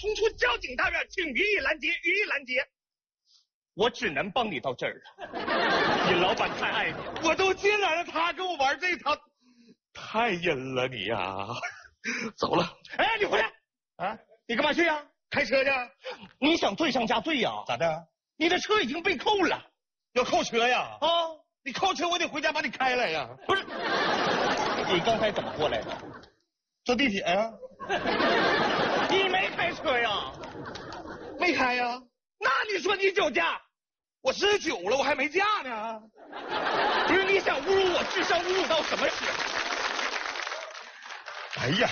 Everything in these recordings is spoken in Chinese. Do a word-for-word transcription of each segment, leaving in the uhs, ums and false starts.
冲出交警大院，请予以拦截，予以拦截。我只能帮你到这儿了。你老板太爱你， 我都进来了，他跟我玩这套，太阴了你呀、啊！走了。 哎，你回来啊！ 你干嘛去呀、啊？ 开车去。 你想罪上加罪呀、啊？ 咋的？ 你的车已经被扣了。 要扣车呀？ 啊！ 你扣车，我得回家把你开来呀。 不是，你刚才怎么过来的？ 坐地铁呀。 你没开车呀？ 没开呀。 那你说你酒驾？ 我十九了，我还没驾呢。 不是，你想侮辱我智商侮辱到什么时候？ 哎呀，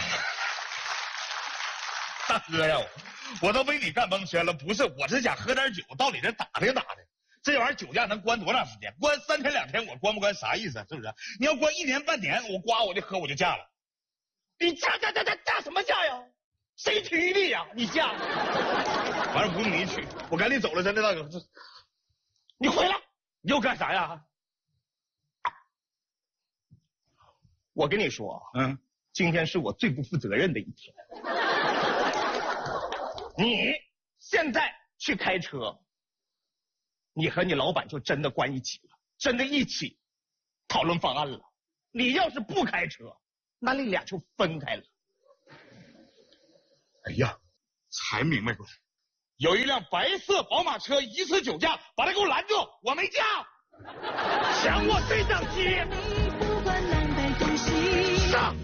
大哥呀，我都为你干蒙圈了。不是，我是想喝点酒，到你这打听打听。这玩意儿酒驾能关多长时间？关三天两天，我关不关啥意思？是不是？你要关一年半年，我刮我就喝我就驾了。 你驾驾驾驾驾什么驾呀？谁娶你呀？你驾？ 完了不用你娶，我赶紧走了，真的大哥。 你回来，你又干啥呀？我跟你说， 嗯， 今天是我最不负责任的一天。你现在去开车，你和你老板就真的关一起了，真的一起讨论方案了。你要是不开车，那你俩就分开了。 哎呀，才明白过来，有一辆白色宝马车疑似酒驾，把他给我拦住，我没驾。 想我对讲机。上。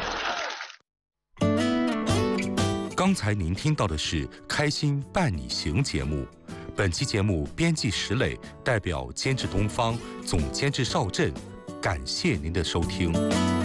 刚才您听到的是《开心伴你行》节目，本期节目编辑石磊，代表监制东方，总监制邵震，感谢您的收听。